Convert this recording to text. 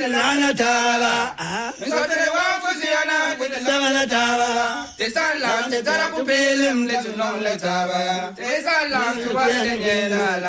lana taba. Misotere wa fusiana Lana taba. Te salam te tara pupelim le tunon le taba. Te salam tu wa le